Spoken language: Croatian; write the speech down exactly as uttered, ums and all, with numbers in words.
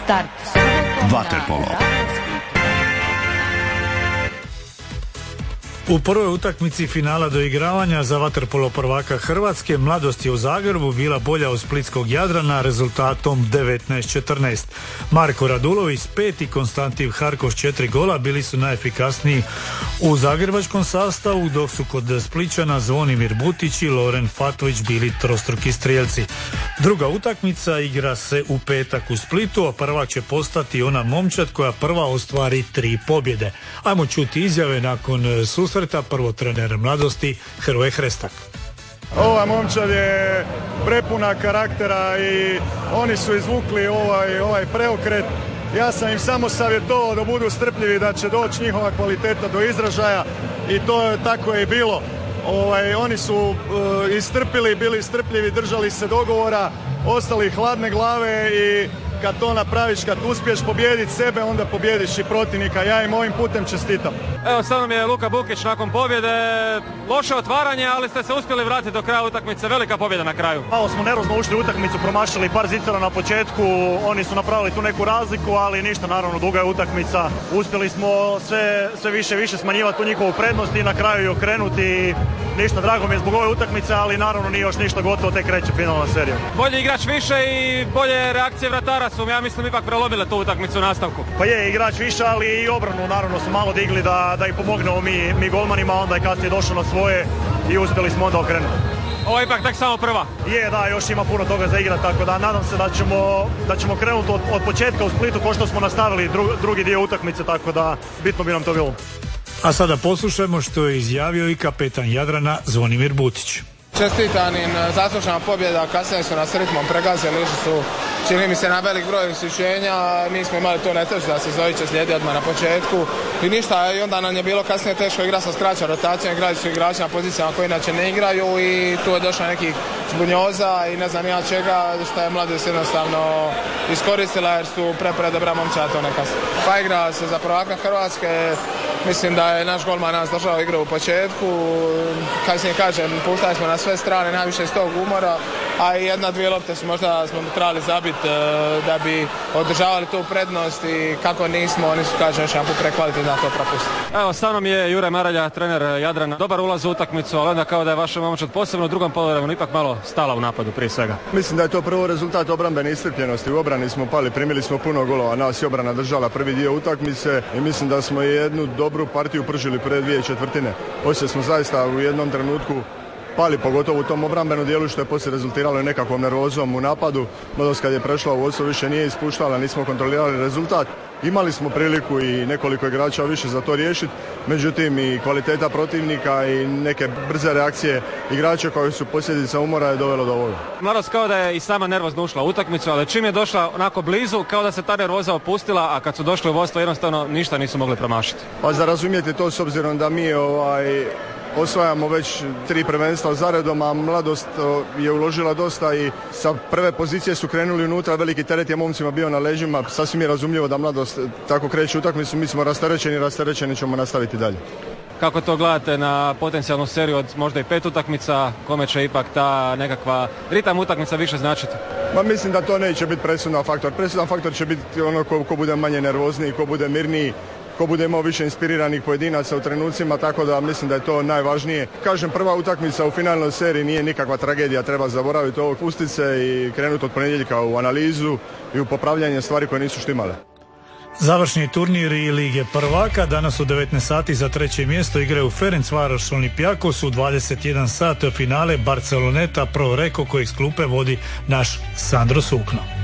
Start Vaterpolo. U prvoj utakmici finala doigravanja za vaterpolo prvaka Hrvatske Mladost je u Zagrebu bila bolja od splitskog Jadrana rezultatom devetnaest četrnaest. Marko Radulović s pet i Konstantin Harkov s četiri gola bili su najefikasniji u zagrebačkom sastavu, dok su kod Splićana Zvonimir Butić i Loren Fatović bili trostruki strijelci. Druga utakmica igra se u petak u Splitu, a prvak će postati ona momčad koja prva ostvari tri pobjede. Ajmo čuti izjave nakon susreta, prvo trener Mladosti Hrvoje Hrestak. Ova momčad je prepuna karaktera i oni su izvukli ovaj, ovaj preokret. Ja sam im samo savjetovao da budu strpljivi, da će doći njihova kvaliteta do izražaja i to je tako je i bilo. Ovaj, oni su uh, istrpili, bili strpljivi, držali se dogovora, ostali hladne glave i kad to napraviš, kad uspiješ pobijediti sebe, onda pobjediš i protivnika. Ja im ovim putem čestitam. Evo, sa mnom je Luka Bukić nakon pobjede. Loše otvaranje, ali ste se uspjeli vratiti do kraja utakmice. Velika pobjeda na kraju. Malo smo nervozno ušli u utakmicu, promašili par zicera na početku. Oni su napravili tu neku razliku, ali ništa, naravno, duga je utakmica. Uspjeli smo sve, sve više više smanjivati tu njihovu prednost i na kraju i okrenuti. Ništa, drago mi je zbog ove utakmice, ali naravno nije još ništa gotovo, tek kreće finalna serija. Bolji igrač više i bolje reakcije vratara su, ja mislim, ipak prelomile tu utakmicu u nastavku. Pa je, igrač više, ali i obranu naravno su malo digli da, da ih pomognemo mi, mi golmanima, onda je kasnije došao na svoje i uspjeli smo onda okrenuti. Ovo je ipak tek samo prva. Je, da, još ima puno toga za igrat, tako da nadam se da ćemo, da ćemo krenuti od, od početka u Splitu ko što smo nastavili dru, drugi dio utakmice, tako da bitno bi nam to bilo. A sada poslušajmo što je izjavio i kapetan Jadrana Zvonimir Butić. Čestitam im, zaslužena pobjeda, kasnije su nas ritmom pregazili, išli su, čini mi se, na velik broj isključenja, mi smo imali to nesreću da se Zojića slijedi odmah na početku i ništa, i onda nam je bilo kasnije teško igrati sa skraćom rotacijom, igrali su igrači na pozicijama koji inače ne igraju i tu je došlo nekih zbunjoza i ne znam ja čega, što je Mladost jednostavno iskoristila jer su prepre dobra momčad to nekas. Pa igra se za prvaka Hrvatske, mislim da je naš golman nas držao igru u početku, kasnije kažem, puštali smo na sve strane, najviše iz tog umora, a i jedna, dvije lopte su možda smo trebali zabiti da bi održavali tu prednost i kako nismo, oni su, kažem, još jedan put prekvalitetni da to propustili. Evo, sa mnom je Jure Maralja, trener Jadrana. Dobar ulaz u utakmicu, ali onda kao da je vaša momčad posebno u drugom poluvremenu ipak malo stala u napadu prije svega. Mislim da je to prvo rezultat obrambene iscrpljenosti. U obrani smo pali, primili smo puno golova, nas je obrana držala prvi dio utakmice i mislim da smo jednu dobru partiju pržili prve dvije četvrtine. Poslije smo zaista u jednom trenutku pali, pogotovo u tom obrambenom dijelu, što je poslije rezultiralo i nekakvom nervozom u napadu. Mladost kad je prešla u vodstvo više nije ispuštala, nismo kontrolirali rezultat. Imali smo priliku i nekoliko igrača više za to riješiti, međutim i kvaliteta protivnika i neke brze reakcije igrača koji su posljedica umora je dovelo do ovoga. Mladost kao da je i sama nervozno ušla u utakmicu, ali čim je došla onako blizu, kao da se ta nervoza opustila, a kad su došli u vodstvo jednostavno ništa nisu mogli promašiti. Pa za razumjeti to s obzirom da mi ovaj osvajamo već tri prvenstva zaredom, a Mladost je uložila dosta i sa prve pozicije su krenuli unutra, veliki teret je momcima bio na leđima, sasvim je razumljivo da Mladost tako kreće utakmicu, mi smo rasterećeni, rasterećeni ćemo nastaviti dalje. Kako to gledate na potencijalnu seriju od možda i pet utakmica, kome će ipak ta nekakva ritam utakmica više značiti? Ma mislim da to neće biti presudan faktor, presudan faktor će biti ono ko, ko bude manje nervozniji, ko bude mirniji, ko bude imao više inspiriranih pojedinaca u trenucima, tako da mislim da je to najvažnije. Kažem, prva utakmica u finalnoj seriji nije nikakva tragedija, treba zaboraviti ovo, pustiti se i krenuti od ponedjeljka u analizu i u popravljanje stvari koje nisu štimale. Završni turniri Lige prvaka danas u devetnaest sati za treće mjesto igraju Ferencvaroš Olympiakos, u dvadeset jedan sat finale Barceloneta Pro Reko kojeg s klupe vodi naš Sandro Sukno.